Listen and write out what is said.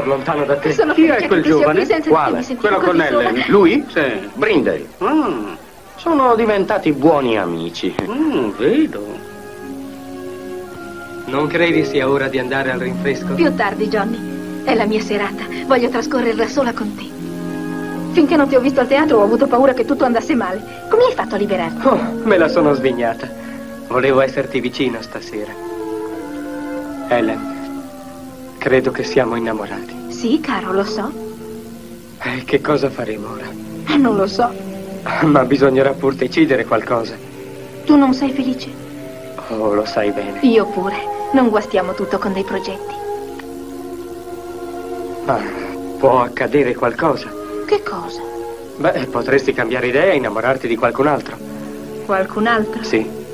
lontano da te. Sono Chi è felice quel che tu sia giovane? qui senza Quale? di me sentire Quello così con sola. Ellen. Lui? Sì. Brindley. Sono diventati buoni amici. Vedo. Non credi sia ora di andare al rinfresco? Più tardi, Johnny. È la mia serata. Voglio trascorrerla sola con te. Finché non ti ho visto al teatro ho avuto paura che tutto andasse male. Come hai fatto a liberarti? Oh, me la sono svignata. Volevo esserti vicino stasera. Ellen, credo che siamo innamorati. Sì, caro, lo so. Che cosa faremo ora? Non lo so. Ma bisognerà pur decidere qualcosa. Tu non sei felice? Oh, lo sai bene. Io pure. Non guastiamo tutto con dei progetti. Ma può accadere qualcosa. Che cosa? Beh, potresti cambiare idea e innamorarti di qualcun altro. Qualcun altro? Sì.